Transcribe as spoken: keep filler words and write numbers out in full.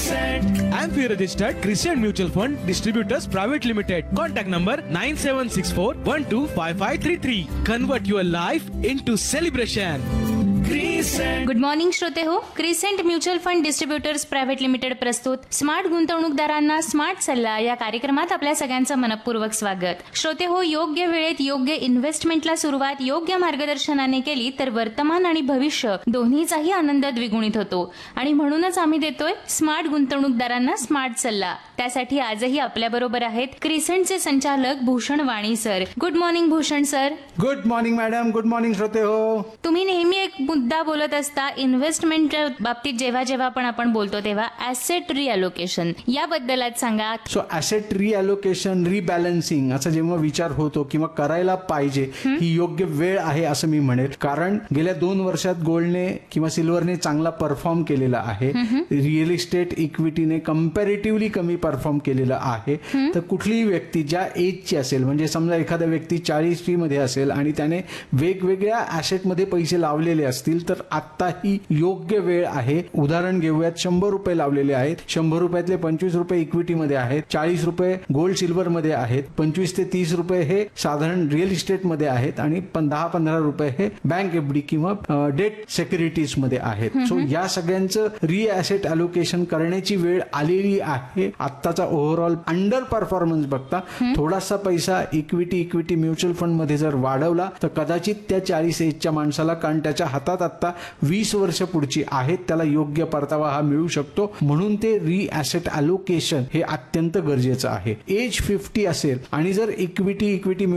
Amphi registered Crescent Mutual Fund Distributors Private Limited. Contact number nine seven six four one two five five three three. Convert your life into celebration. Crescent. Good morning श्रोते हो. Crescent mutual fund distributors private limited प्रस्तुत smart गुंतवणूकदारांना smart सल्ला या कार्यक्रमात आपल्या सगळ्यांचं मनपूर्वक स्वागत. श्रोते हो, योग्य वेळेत योग्य इन्व्हेस्टमेंटला सुरुवात योग्य मार्गदर्शनाने केली तर वर्तमान आणि भविष्य दोन्हीचाही आनंद द्विगुणित होतो आणि म्हणूनच आम्ही देतोय स्मार्ट गुंतवणूकदारांना स्मार्ट सल्ला. त्यासाठी आजही आपल्या बरोबर आहेत क्रिसेंटचे संचालक भूषण वाणी sir. Good morning Bhushan sir. Good morning madam. Good morning श्रोते हो. तुम्ही नेहमी एक मुद्दा बोलत असता इन्व्हेस्टमेंटच्या बाबतीत. जेव्हा जेव्हा पण आपण बोलतो तेव्हा ऍसेट रिअलोकेशन याबद्दल आज सांगा. सो ऍसेट रिअलोकेशन रिबॅलन्सिंग असा जेव्हा विचार होतो किंवा करायला पाहिजे ही योग्य वेळ आहे असं मी म्हणेल. कारण गेल्या दोन वर्षात गोल्डने किंवा सिल्वरने चांगला परफॉर्म केलेला आहे. रिअल इस्टेट इक्विटीने कम्पॅरेटिव्हली कमी परफॉर्म केलेला आहे. तर कुठलीही व्यक्ती ज्या एजची असेल, म्हणजे समजा एखादा व्यक्ती चाळीस मध्ये असेल आणि त्याने वेगवेगळ्या ऍसेटमध्ये पैसे लावलेले असतील तर आता ही योग्य वेळ आहे. उदाहरण घेऊयात, शंभर रुपये लावलेले आहेत. शंभर रुपयातले पंचवीस रुपये इक्विटीमध्ये आहेत, चाळीस रुपये गोल्ड सिल्वर मध्ये आहेत, पंचवीस ते तीस रुपये हे साधारण रिअल इस्टेट मध्ये आहेत आणि दहा पंधरा रुपये हे बँक एफडी किंवा डेट सेक्युरिटीज मध्ये आहेत. सो या सगळ्यांचं री ऍसेट अलोकेशन करण्याची वेळ आलेली आहे. आत्ताचा ओव्हरऑल अंडर परफॉर्मन्स बघता थोडासा पैसा इक्विटी इक्विटी म्युच्युअल फंड मध्ये जर वाढवला तर कदाचित त्या चाळीस एजच्या माणसाला, कारण त्याच्या हातात आता वीस वर्ष पुढची आहेत, त्याला योग्य परतावा हा मिळू शकतो. म्हणून ते री ऍसेट अलोकेशन हे अत्यंत गरजेचं आहे. एज फिफ्टी असेल आणि जर इक्विटी इक्विटी